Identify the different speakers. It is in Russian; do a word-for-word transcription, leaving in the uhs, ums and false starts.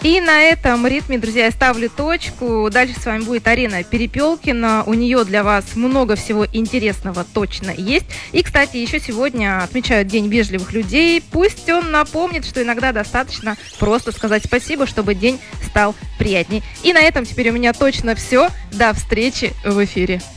Speaker 1: И на этом ритме, друзья, я ставлю точку. Дальше с вами будет Арина Перепелкина. У нее для вас много всего интересного точно есть. И, кстати, еще сегодня отмечают День вежливых людей. Пусть он напомнит, что иногда достаточно просто сказать спасибо, чтобы день стал приятней. И на этом теперь у меня точно все. До встречи в эфире.